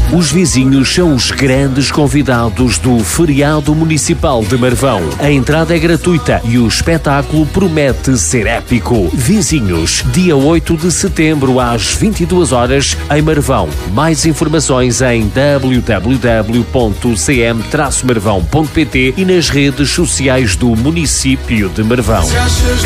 Os vizinhos são os grandes convidados do Feriado Municipal de Marvão. A entrada é gratuita e o espetáculo promete ser épico. Vizinhos, dia 8 de setembro às 22 horas em Marvão. Mais informações em www.cm-marvão.pt e nas redes sociais do município de Marvão.